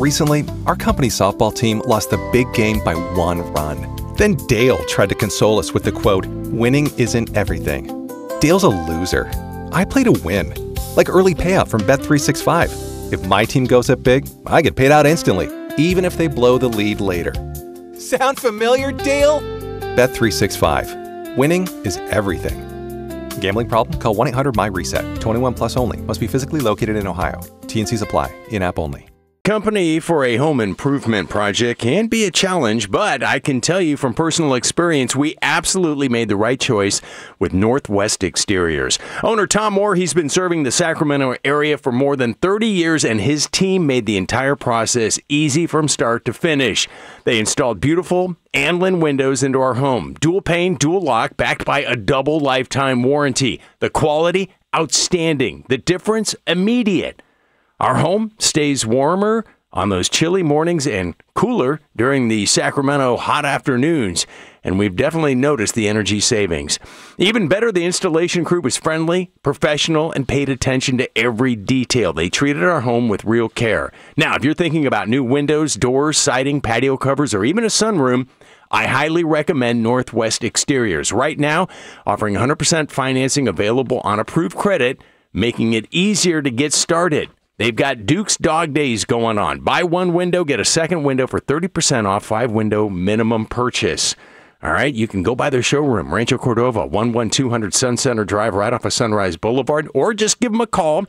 Recently, our company's softball team lost the big game by 1 run. Then Dale tried to console us with the quote, "Winning isn't everything." Dale's a loser. I play to win. Like early payout from Bet365. If my team goes up big, I get paid out instantly, even if they blow the lead later. Sound familiar, Dale? Bet365. Winning is everything. Gambling problem? Call 1-800-MY-RESET. 21 plus only. Must be physically located in Ohio. T&Cs apply. In-app only. Company for a home improvement project can be a challenge, but I can tell you from personal experience, we absolutely made the right choice with Northwest Exteriors. Owner Tom Moore, he's been serving the Sacramento area for more than 30 years, and his team made the entire process easy from start to finish. They installed beautiful Anlin windows into our home. Dual pane, dual lock, backed by a double lifetime warranty. The quality, outstanding. The difference, immediate. Our home stays warmer on those chilly mornings and cooler during the Sacramento hot afternoons, and we've definitely noticed the energy savings. Even better, the installation crew was friendly, professional, and paid attention to every detail. They treated our home with real care. Now, if you're thinking about new windows, doors, siding, patio covers, or even a sunroom, I highly recommend Northwest Exteriors. Right now, offering 100% financing available on approved credit, making it easier to get started. They've got Duke's Dog Days going on. Buy one window, get a second window for 30% off, 5-window minimum purchase. All right, you can go by their showroom, Rancho Cordova, 11200 Sun Center Drive, right off of Sunrise Boulevard, or just give them a call,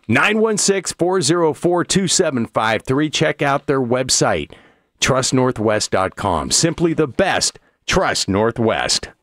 916-404-2753. Check out their website, trustnorthwest.com. Simply the best. Trust Northwest.